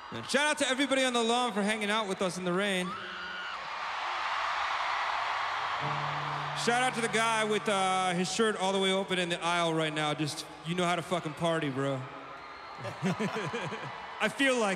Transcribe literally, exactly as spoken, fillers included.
And shout out to everybody on the lawn for hanging out with us in the rain. Shout out to the guy with uh, his shirt all the way open in the aisle right now. Just, you know how to fucking party, bro. I feel like